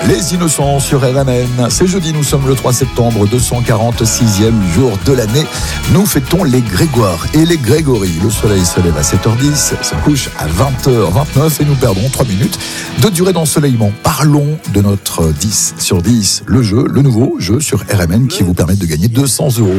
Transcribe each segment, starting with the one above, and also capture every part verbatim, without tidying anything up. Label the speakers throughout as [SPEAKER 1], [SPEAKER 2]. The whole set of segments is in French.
[SPEAKER 1] Les Innocents sur R M N. C'est jeudi, nous sommes le trois septembre, deux cent quarante-sixième jour de l'année. Nous fêtons les Grégoires et les Grégory. Le soleil se lève à sept heures dix, se couche à vingt heures vingt-neuf et nous perdons trois minutes de durée d'ensoleillement. Parlons de notre dix sur dix, le jeu, le nouveau jeu sur R M N qui vous permet de gagner deux cents euros.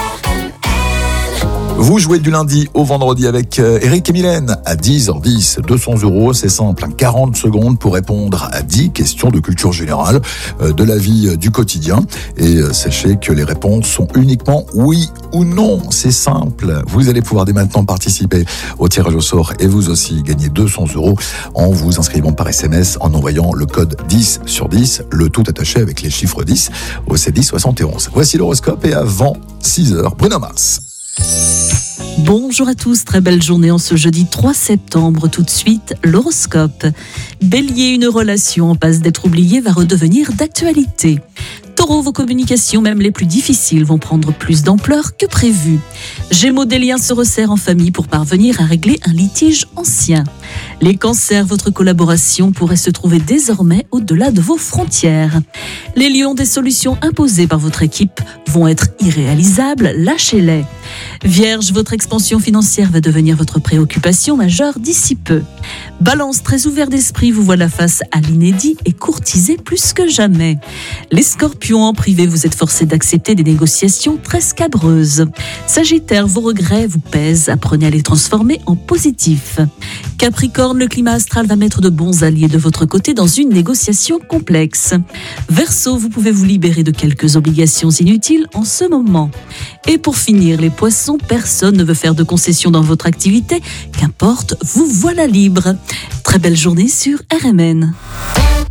[SPEAKER 1] Vous jouez du lundi au vendredi avec Eric et Mylène à dix heures dix, deux cents euros, c'est simple, quarante secondes pour répondre à dix questions de culture générale, de la vie du quotidien. Et sachez que les réponses sont uniquement oui ou non, c'est simple. Vous allez pouvoir dès maintenant participer au tirage au sort et vous aussi gagner deux cents euros en vous inscrivant par S M S en envoyant le code dix sur dix, le tout attaché avec les chiffres dix au sept dix soixante et onze. Voici l'horoscope et avant six heures, Bruno Mars.
[SPEAKER 2] Bonjour à tous, très belle journée en ce jeudi trois septembre. Tout de suite, l'horoscope. Bélier, une relation en passe d'être oubliée va redevenir d'actualité. Taureau, vos communications, même les plus difficiles, vont prendre plus d'ampleur que prévu. Gémeaux, des liens se resserrent en famille pour parvenir à régler un litige ancien. Les cancers, votre collaboration pourrait se trouver désormais au-delà de vos frontières. Les lions, des solutions imposées par votre équipe vont être irréalisables, lâchez-les. Vierge, votre expansion financière va devenir votre préoccupation majeure d'ici peu. Balance, très ouvert d'esprit, vous voilà face à l'inédit et courtisé plus que jamais. Les scorpions, en privé, vous êtes forcés d'accepter des négociations très scabreuses. Sagittaire, vos regrets vous pèsent, apprenez à les transformer en positifs. Capricorne, le climat astral va mettre de bons alliés de votre côté dans une négociation complexe. Verseau, vous pouvez vous libérer de quelques obligations inutiles en ce moment. Et pour finir, les poissons, personne ne veut faire de concessions dans votre activité, qu'importe, vous voilà libre. Très belle journée sur R M N.